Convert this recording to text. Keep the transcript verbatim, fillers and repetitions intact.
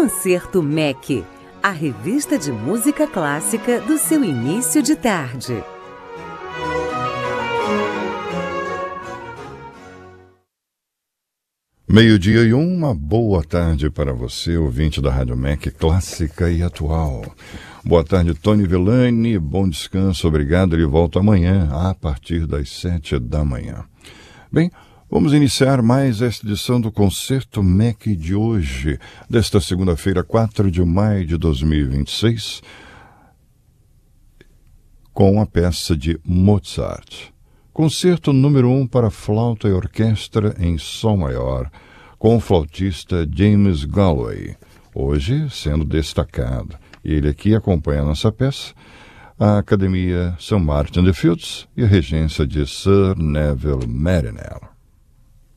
Concerto M E C, a revista de música clássica do seu início de tarde. Meio-dia e uma boa tarde para você, ouvinte da Rádio M E C Clássica e Atual. Boa tarde, Tony Villani, bom descanso, obrigado. Ele volta amanhã, a partir das sete da manhã. Bem, vamos iniciar mais esta edição do Concerto M E C de hoje, desta segunda-feira, quatro de maio de dois mil e vinte e seis, com a peça de Mozart. Concerto número um para flauta e orquestra em sol maior, com o flautista James Galway, hoje sendo destacado. Ele aqui acompanha a nossa peça, a Academia Saint Martin de Fields e a regência de Sir Neville Marriner.